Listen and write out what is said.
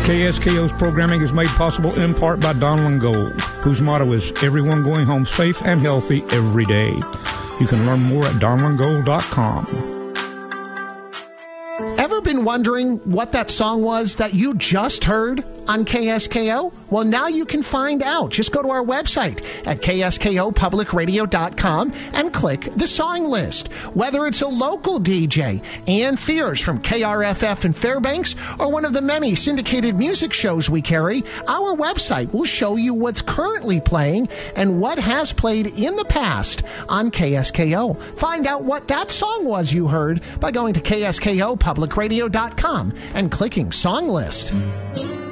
KSKO's programming is made possible in part by Donlin Gold, whose motto is everyone going home safe and healthy every day. You can learn more at donlingold.com. Ever been wondering what that song was that you just heard on KSKO? Well, now you can find out. Just go to our website at kskopublicradio.com and click the song list. Whether it's a local DJ, Ann Fears from KRFF in Fairbanks, or one of the many syndicated music shows we carry, our website will show you what's currently playing and what has played in the past on KSKO. Find out what that song was you heard by going to kskopublicradio.com and clicking Song List.